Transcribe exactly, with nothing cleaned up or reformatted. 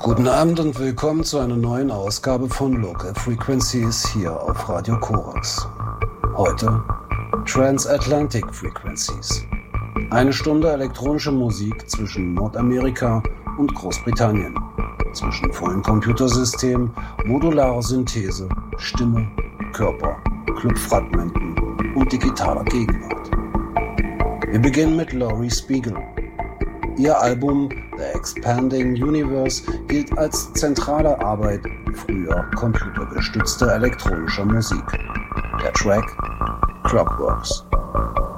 Guten Abend und willkommen zu einer neuen Ausgabe von Local Frequencies hier auf Radio Korax. Heute Transatlantic Frequencies. Eine Stunde elektronische Musik zwischen Nordamerika und Großbritannien. Zwischen vollen Computersystemen, modularer Synthese, Stimme, Körper, Clubfragmenten und digitaler Gegenwart. Wir beginnen mit Laurie Spiegel. Ihr Album The Expanding Universe gilt als zentrale Arbeit früher computergestützter elektronischer Musik. Der Track Clockworks.